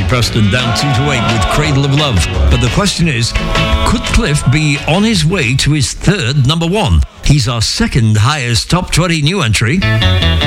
Preston down 2-8 with Cradle of Love. But the question is, could Cliff be on his way to his third number one? He's our second highest top 20 new entry.